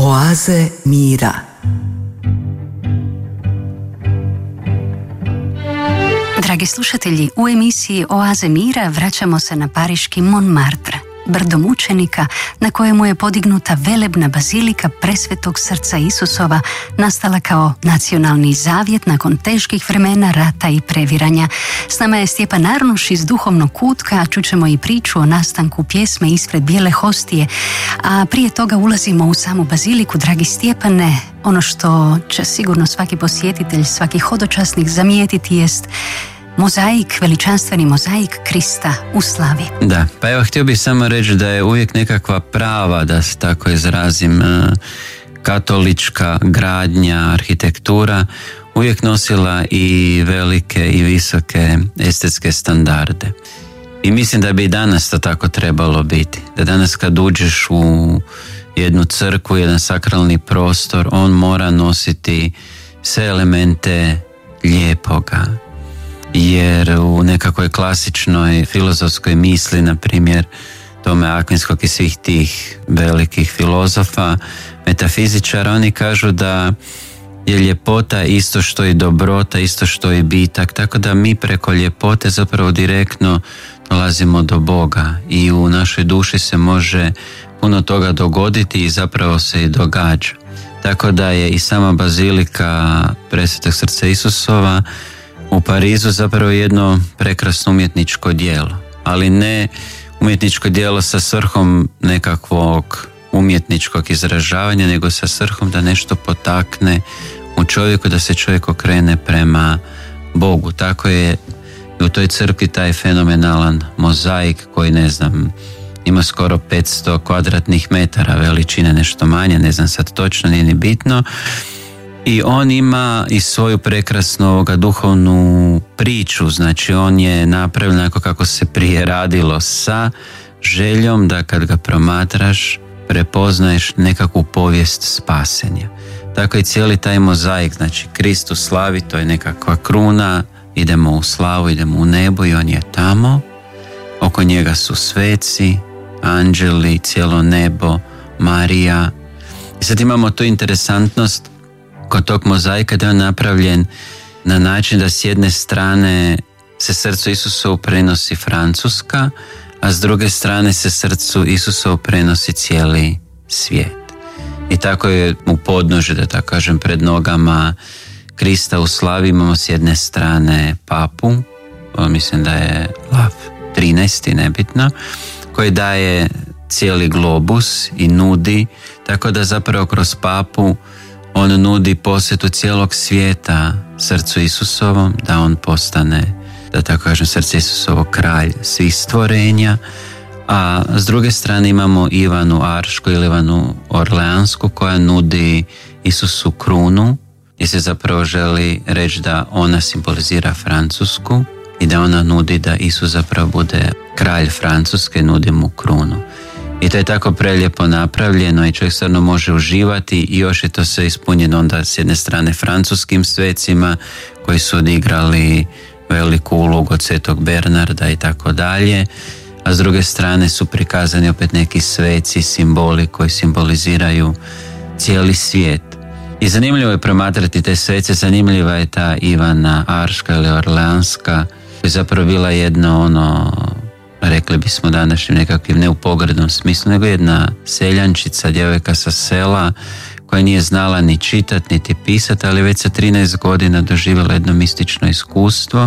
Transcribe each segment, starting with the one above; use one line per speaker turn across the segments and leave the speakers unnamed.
Oaze mira.
Dragi slušatelji, u emisiji Oaze mira vraćamo se na pariški Montmartre, brdo mučenika na kojemu je podignuta velebna bazilika Presvetog srca Isusova, nastala kao nacionalni zavjet nakon teških vremena, rata i previranja. S nama je Stjepan Arnuš iz Duhovnog kutka, a čućemo i priču o nastanku pjesme Ispred bijele hostije. A prije toga ulazimo u samu baziliku. Dragi Stjepane, ono što će sigurno svaki posjetitelj, svaki hodočasnik zamijetiti jest mozaik, veličanstveni mozaik Krista u slavi.
Da, pa evo htio bih samo reći da je uvijek nekakva prava, da se tako izrazim, katolička gradnja, arhitektura uvijek nosila i velike i visoke estetske standarde. I mislim da bi i danas to tako trebalo biti. Da danas kad uđeš u jednu crkvu, jedan sakralni prostor, on mora nositi sve elemente lijepoga. Jer u nekakvoj klasičnoj filozofskoj misli, na primjer Tome Akvinskog i svih tih velikih filozofa, metafizičara, oni kažu da je ljepota isto što i dobrota, isto što i bitak, tako da mi preko ljepote zapravo direktno dolazimo do Boga i u našoj duši se može puno toga dogoditi i zapravo se i događa. Tako da je i sama bazilika Presvetog srca Isusova u Parizu zapravo jedno prekrasno umjetničko djelo, ali ne umjetničko djelo sa svrhom nekakvog umjetničkog izražavanja, nego sa svrhom da nešto potakne u čovjeku, da se čovjek okrene prema Bogu. Tako je u toj crkvi taj fenomenalan mozaik koji, ne znam, ima skoro 500 kvadratnih metara veličine, nešto manje, ne znam sad točno, nije ni bitno. I on ima i svoju prekrasnu duhovnu priču, znači on je napravljen onako kako se prije radilo, sa željom da kad ga promatraš prepoznaješ nekakvu povijest spasenja. Tako i cijeli taj mozaik, znači Krist u slavi, to je nekakva kruna, idemo u slavu, idemo u nebo i on je tamo, oko njega su sveci, anđeli, cijelo nebo, Marija. I sad imamo tu interesantnost kod tog mozaika da je on napravljen na način da s jedne strane se srcu Isusovu prenosi Francuska, a s druge strane se srcu Isusovu prenosi cijeli svijet. I tako je u podnožju, da tako kažem, pred nogama Krista u slavi imamo s jedne strane papu, mislim da je Lav 13, nebitno, koji daje cijeli globus i nudi, tako da zapravo kroz papu on nudi posjetu cijelog svijeta srcu Isusovom, da on postane, da tako kažem, srce Isusovo kralj svih stvorenja. A s druge strane imamo Ivanu Aršku ili Ivanu Orleansku koja nudi Isusu krunu i se zapravo želi reći da ona simbolizira Francusku i da ona nudi da Isus zapravo bude kralj Francuske, nudi mu krunu. I to je tako prelijepo napravljeno i čovjek stvarno može uživati i još je to sve ispunjeno onda s jedne strane francuskim svecima koji su odigrali veliku ulogu od Svetog Bernarda i tako dalje, a s druge strane su prikazani opet neki sveci, simboli koji simboliziraju cijeli svijet. I zanimljivo je promatrati te svece, zanimljiva je ta Ivana Arška ili Orleanska, koja je zapravo bila jedno rekli bismo današnjim nekakvim, ne u pogrdnom smislu, nego jedna seljančica, djevojka sa sela koja nije znala ni čitati niti pisati, ali već sa 13 godina doživjela jedno mistično iskustvo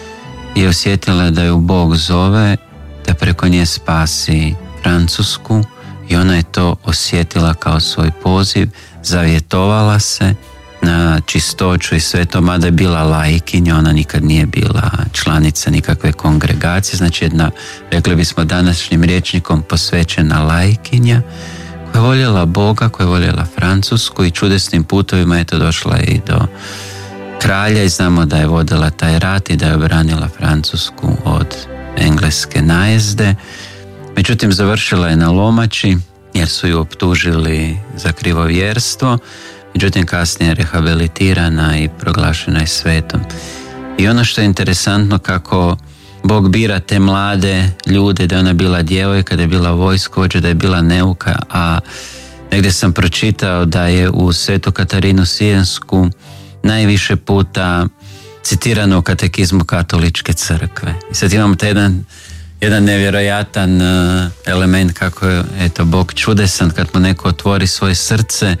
i osjetila da ju Bog zove da preko nje spasi Francusku i ona je to osjetila kao svoj poziv, zavjetovala se na čistoću i sve to, mada je bila laikinja, ona nikad nije bila članica nikakve kongregacije, znači jedna, rekli bismo današnjim rječnikom, posvećena laikinja koja je voljela Boga, koja je voljela Francusku i čudesnim putovima je to došla i do kralja i znamo da je vodila taj rat i da je obranila Francusku od engleske najezde. Međutim, završila je na lomači jer su ju optužili za krivovjerstvo. Međutim, kasnije je rehabilitirana i proglašena je svetom. I ono što je interesantno, kako Bog bira te mlade ljude, da je ona bila djevojka, da je bila vojskovođa, da je bila neuka, a Negdje sam pročitao da je u Svetu Katarinu Sijensku najviše puta citirano u katekizmu Katoličke crkve. I sad imamo taj jedan nevjerojatan element kako je Bog čudesan kad mu neko otvori svoje srce.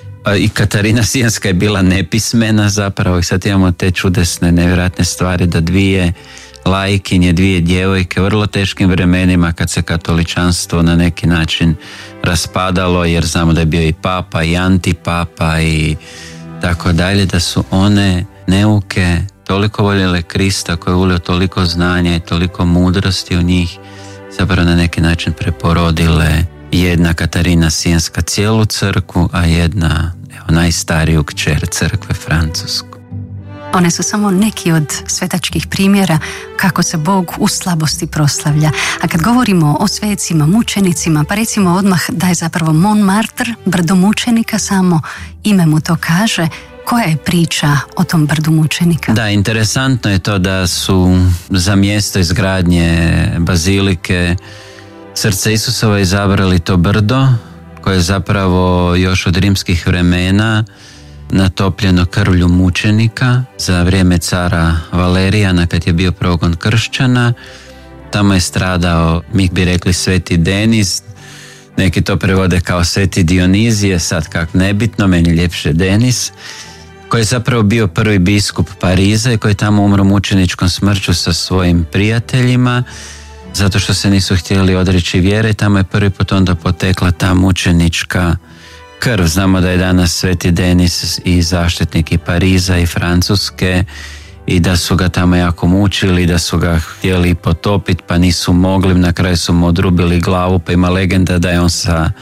I Katarina Sijenska je bila nepismena zapravo i sad imamo te čudesne, nevjerojatne stvari da dvije laikinje, dvije djevojke u vrlo teškim vremenima kad se katoličanstvo na neki način raspadalo, jer znamo da je bio i papa i antipapa i tako dalje, da su one neuke toliko voljele Krista koji je ulio toliko znanja i toliko mudrosti u njih, zapravo na neki način preporodile jedna Katarina Sijenska cijelu crkvu, a jedna najstariju kćer crkve Francusku.
One su samo neki od svetačkih primjera kako se Bog u slabosti proslavlja. A kad govorimo o svecima, mučenicima, pa recimo odmah da je zapravo Montmartre, brdo mučenika, samo ime mu to kaže. Koja je priča o tom brdu mučenika?
Da, interesantno je to da su za mjesto izgradnje bazilike Srce Isusova izabrali to brdo koje je zapravo još od rimskih vremena natopljeno krvlju mučenika za vrijeme cara Valerijana kad je bio progon kršćana. Tamo je stradao, mi bi rekli, Sveti Denis, neki to prevode kao Sveti Dionizije, sad kak nebitno, meni ljepše Denis, koji je zapravo bio prvi biskup Pariza i koji je tamo umro mučeničkom smrću sa svojim prijateljima zato što se nisu htjeli odreći vjere. Tamo je prvi put onda potekla ta mučenička krv. Znamo da je danas Sveti Denis i zaštitnik i Pariza i Francuske i da su ga tamo jako mučili, da su ga htjeli potopiti pa nisu mogli, na kraju su mu odrubili glavu, pa ima legenda da je on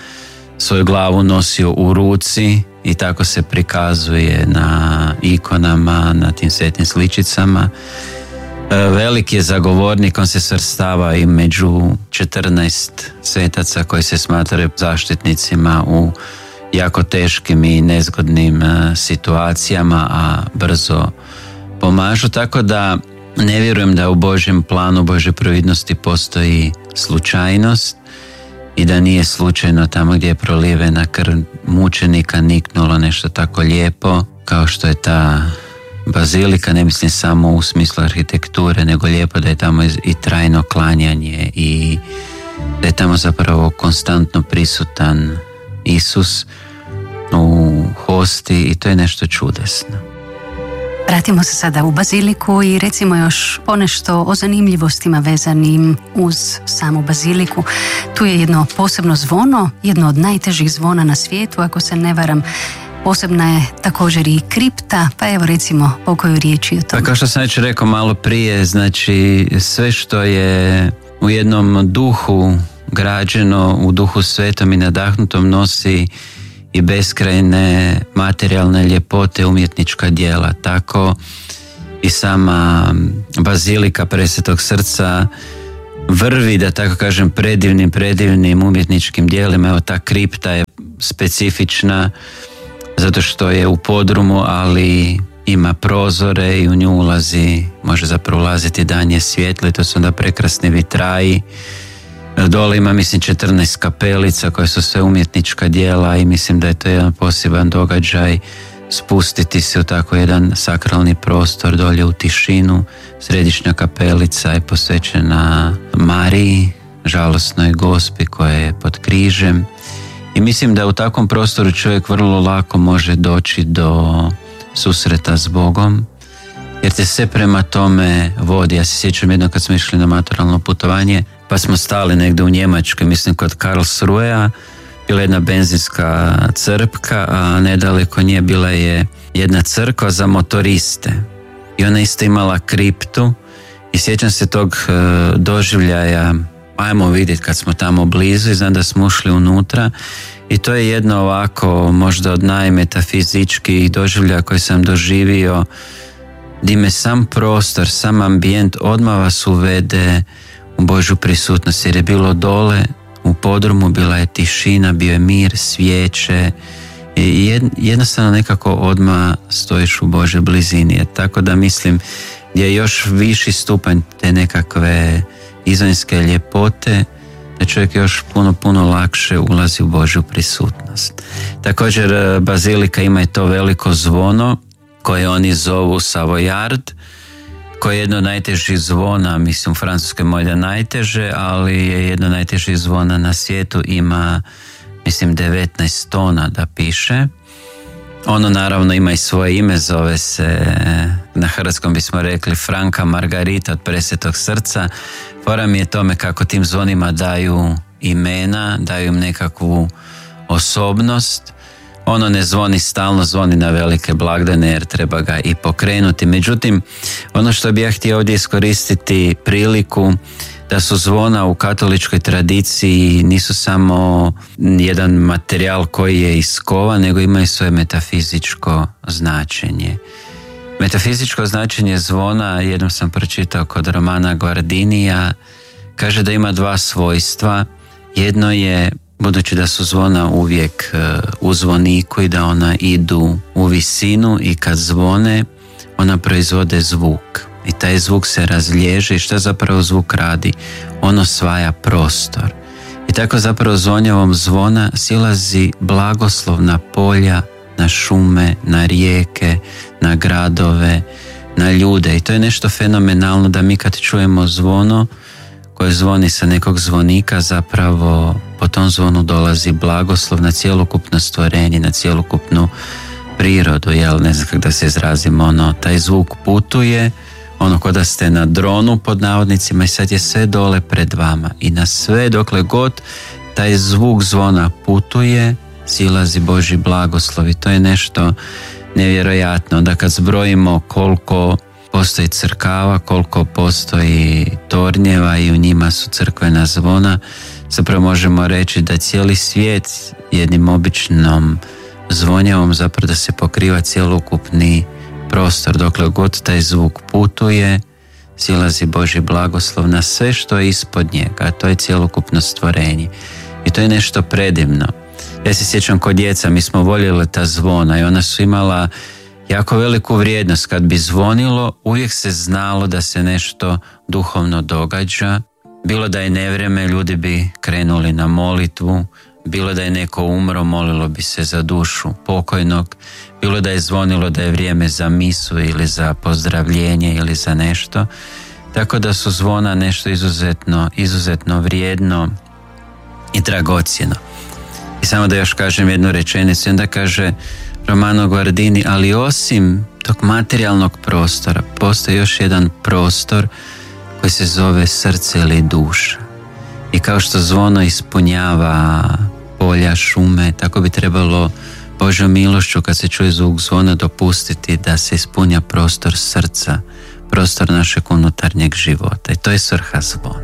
svoju glavu nosio u ruci i tako se prikazuje na ikonama, na tim svetim sličicama. Veliki je zagovornik, on se svrstava i među 14 svetaca koji se smatraju zaštitnicima u jako teškim i nezgodnim situacijama, a brzo pomažu, tako da ne vjerujem da u Božjem planu, Božje providnosti postoji slučajnost i da nije slučajno tamo gdje je prolivena krv mučenika niknulo nešto tako lijepo kao što je ta bazilika, ne mislim samo u smislu arhitekture, nego lijepo da je tamo i trajno klanjanje i da je tamo zapravo konstantno prisutan Isus u hosti i to je nešto čudesno.
Vratimo se sada u baziliku i recimo još ponešto o zanimljivostima vezanim uz samu baziliku. Tu je jedno posebno zvono, jedno od najtežih zvona na svijetu, ako se ne varam. Posebna je također i kripta, pa evo recimo o kojoj riječi o tome.
Pa kao što sam već rekao malo prije, znači sve što je u jednom duhu građeno, u duhu svetom i nadahnutom nosi i beskrajne materijalne ljepote, umjetnička djela. Tako i sama bazilika Presvetog Srca vrvi, da tako kažem, predivnim umjetničkim djelima. Evo ta kripta je specifična zato što je u podrumu, ali ima prozore i u nju može zapravo ulaziti danje svjetlo i to su onda prekrasni vitraji. Dole ima, mislim, 14 kapelica koje su sve umjetnička djela i mislim da je to jedan poseban događaj spustiti se u tako jedan sakralni prostor dolje u tišinu. Središnja kapelica je posvećena Mariji, žalosnoj Gospi koja je pod križem i mislim da u takvom prostoru čovjek vrlo lako može doći do susreta s Bogom jer te sve prema tome vodi. Ja se sjećam jedno kad smo išli na maturalno putovanje pa smo stali negdje u Njemačkoj, mislim kod Karlsruhea, bila jedna benzinska crpka, a nedaleko nje bila je jedna crkva za motoriste i ona isto imala kriptu i sjećam se tog doživljaja, ajmo vidjeti kad smo tamo blizu i znam da smo ušli unutra i to je jedno ovako možda od najmetafizičkih doživljaja koje sam doživio, gdje me sam prostor, sam ambijent odmah vas uvede u Božju prisutnost, jer je bilo dole u podrumu, bila je tišina, bio je mir, svijeće i jednostavno nekako odmah stojiš u Božjoj blizini. Tako da mislim gdje je još viši stupanj te nekakve izvanjske ljepote, da čovjek još puno lakše ulazi u Božju prisutnost. Također bazilika ima i to veliko zvono koje oni zovu Savoyard, koje je jedno od najtežih zvona, mislim u Francuskoj možda najteže, ali je jedno od najtežih zvona na svijetu, ima mislim 19 tona da piše. Ono naravno ima i svoje ime, zove se, na hrvatskom bismo rekli, Franka Margarita od Presvetog srca. Fora mi je tome kako tim zvonima daju imena, daju im nekakvu osobnost. Ono ne zvoni stalno, zvoni na velike blagdane jer treba ga i pokrenuti. Međutim, ono što bih ja htio ovdje iskoristiti priliku, da su zvona u katoličkoj tradiciji nisu samo jedan materijal koji je iskovan, nego imaju svoje metafizičko značenje. Metafizičko značenje zvona, jednom sam pročitao kod Romana Guardinija, kaže da ima dva svojstva. Jedno je, budući da su zvona uvijek u zvoniku i da ona idu u visinu i kad zvone, ona proizvode zvuk. I taj zvuk se razliježe i šta zapravo zvuk radi? On osvaja prostor. I tako zapravo zvonjavom zvona silazi blagoslov na polja, na šume, na rijeke, na gradove, na ljude. I to je nešto fenomenalno da mi kad čujemo zvono koje zvoni sa nekog zvonika, zapravo po tom zvonu dolazi blagoslov na cjelokupno stvorenje, na cjelokupnu prirodu, ne znam kako da se izrazim, taj zvuk putuje, ko da ste na dronu pod navodnicima i sad je sve dole pred vama i na sve dokle god taj zvuk zvona putuje, silazi Božji blagoslov i to je nešto nevjerojatno. Onda kad zbrojimo koliko postoji crkava, koliko postoji tornjeva i u njima su crkvena zvona, zapravo možemo reći da cijeli svijet jednim običnom zvonjavom zapravo da se pokriva cjelokupni prostor. Dokle god taj zvuk putuje, silazi Božji blagoslov na sve što je ispod njega, a to je cjelokupno stvorenje. I to je nešto predivno. Ja se sjećam kod djeca, mi smo voljeli ta zvona i ona su imala jako veliku vrijednost. Kad bi zvonilo, uvijek se znalo da se nešto duhovno događa. Bilo da je nevrijeme, ljudi bi krenuli na molitvu. Bilo da je neko umro, molilo bi se za dušu pokojnog. Bilo da je zvonilo da je vrijeme za misu ili za pozdravljenje ili za nešto. Tako da su zvona nešto izuzetno vrijedno i dragocjeno. I samo da još kažem jednu rečenicu, onda kaže Romano Guardini, ali osim tog materijalnog prostora postoji još jedan prostor koji se zove srce ili duša. I kao što zvono ispunjava polja, šume, tako bi trebalo Božjom milošću kad se čuje zvuk zvona dopustiti da se ispunja prostor srca, prostor našeg unutarnjeg života. I to je svrha zvona.